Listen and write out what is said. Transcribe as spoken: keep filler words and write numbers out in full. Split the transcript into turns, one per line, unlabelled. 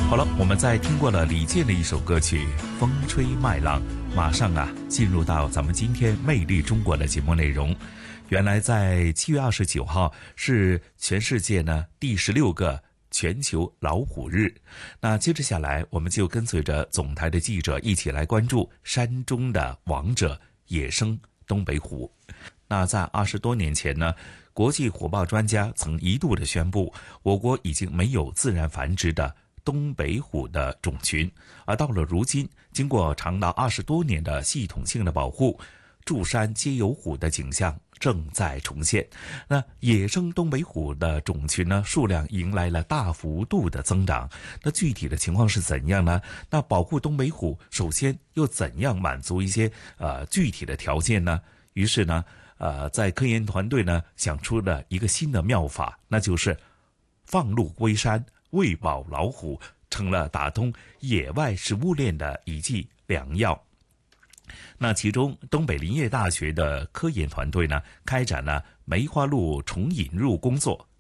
好了，我们在听过了李健的一首歌曲《风吹麦浪》，马上啊进入到咱们今天《魅力中国》的节目内容。原来在七月二十九号是全世界呢第十六个全球老虎日。那接着下来，我们就跟随着总台的记者一起来关注山中的王者——野生东北虎。那在二十多年前呢，国际虎豹专家曾一度的宣布，我国已经没有自然繁殖的东北虎的种群，而到了如今，经过长达二十多年的系统性的保护，筑山皆有虎的景象正在重现。那野生东北虎的种群呢，数量迎来了大幅度的增长。那具体的情况是怎样呢？那保护东北虎，首先又怎样满足一些呃具体的条件呢？于是呢，呃，在科研团队呢想出了一个新的妙法，那就是放鹿归山，喂饱老虎，成了打通野外食物链的一剂良药。那其中，东北林业大学的科研团队呢，开展了梅花鹿重引入工作，